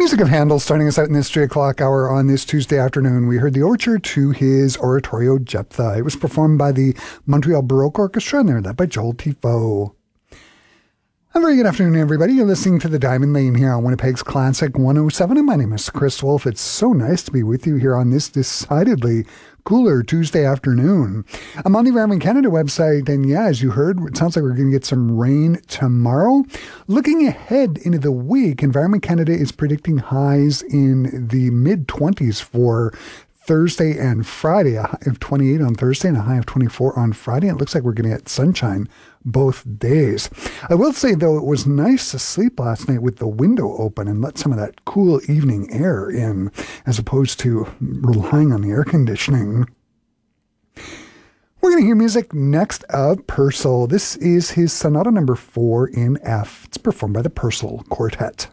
Music of Handel starting us out in this 3 o'clock hour on this Tuesday afternoon. We heard the overture to his oratorio Jephthah. It was performed by the Montreal Baroque Orchestra and they're led by Joel Tifo. A very good afternoon, everybody. You're listening to The Diamond Lane here on Winnipeg's Classic 107, and my name is Chris Wolf. It's so nice to be with you here on this decidedly cooler Tuesday afternoon. I'm on the Environment Canada website, and yeah, as you heard, it sounds like we're going to get some rain tomorrow. Looking ahead into the week, Environment Canada is predicting highs in the mid-20s for Thursday and Friday, a high of 28 on Thursday and a high of 24 on Friday. It looks like we're going to get sunshine both days. I will say, though, it was nice to sleep last night with the window open and let some of that cool evening air in, as opposed to relying on the air conditioning. We're going to hear music next of Purcell. This is his Sonata number 4 in F. It's performed by the Purcell Quartet.